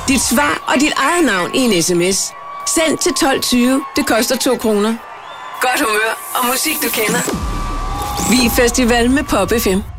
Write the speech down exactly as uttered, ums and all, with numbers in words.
Dit svar og dit eget navn i en sms. Send til tolv tyve. Det koster to kroner. Godt humør og musik, du kender. Vi er Festival med Pop F M.